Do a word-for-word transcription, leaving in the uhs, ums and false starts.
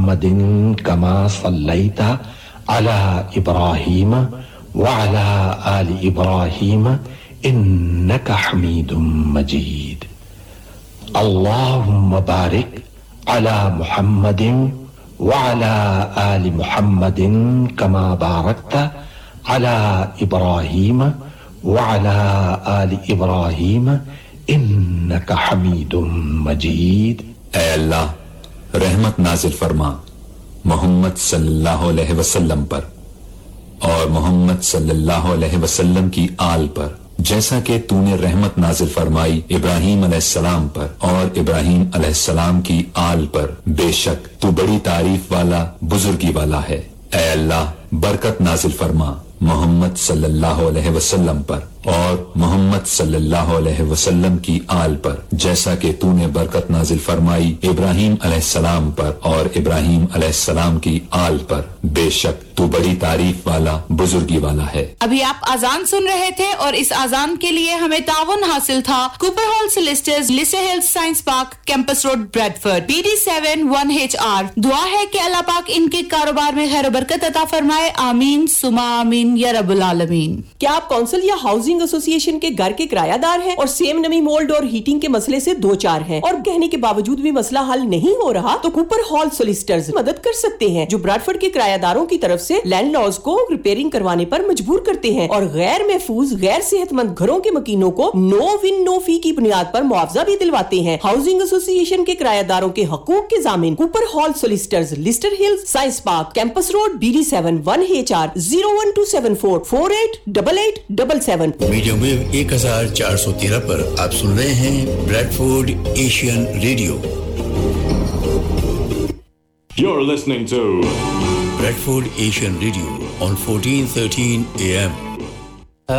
محمد كما صليت على إبراهيم وعلى آل إبراهيم إنك حميد مجيد. اللهم بارك على محمد وعلى آل محمد كما باركت على إبراهيم وعلى آل إبراهيم إنك حميد مجيد. اے اللہ رحمت نازل فرما محمد صلی اللہ علیہ وسلم پر اور محمد صلی اللہ علیہ وسلم کی آل پر، جیسا کہ تو نے رحمت نازل فرمائی ابراہیم علیہ السلام پر اور ابراہیم علیہ السلام کی آل پر، بے شک تو بڑی تعریف والا بزرگی والا ہے. اے اللہ برکت نازل فرما محمد صلی اللہ علیہ وسلم پر اور محمد صلی اللہ علیہ وسلم کی آل پر، جیسا کہ تو نے برکت نازل فرمائی ابراہیم علیہ السلام پر اور ابراہیم علیہ السلام کی آل پر، بے شک تو بڑی تعریف والا بزرگی والا ہے. ابھی آپ اذان سن رہے تھے اور اس اذان کے لیے ہمیں تعاون حاصل تھا Cooper hall سولسٹرز، lustre Hills science park, campus road, Bradford, B D seven one H R. دعا ہے کہ اللہ پاک ان کے کاروبار میں خیر و برکت عطا فرمائے. آمین ثم آمین یا رب العالمین. کیا آپ کونسل یا ہاؤسنگ ایسوسی ایشن کے گھر کے کرایہ دار ہیں اور سیم نمی مولڈ اور ہیٹنگ کے مسئلے سے دو چار ہیں اور کہنے کے باوجود بھی مسئلہ حل نہیں ہو رہا؟ تو کوپر ہال سولسٹرز مدد کر سکتے ہیں، جو براڈفورڈ کے کرایہ داروں کی طرف سے لینڈ لارڈز کو ریپیئرنگ کروانے پر مجبور کرتے ہیں اور غیر محفوظ غیر صحت مند گھروں کے مکینوں کو نو ون نو فی کی بنیاد پر معاوضہ بھی دلواتے ہیں. ہاؤسنگ ایسوسی ایشن کے کرایہ داروں کے حقوق کے ضامن Cooper hall سولسٹرز، lustre Hills science park, campus road, B D seven one H R. Zero one to seven four four eight double eight double seven. Medium view ایک ہزار چار سو تیرہ پر آپ سن رہے ہیں Bradford Asian radio. You're listening to Bradford Asian Radio on fourteen thirteen A M.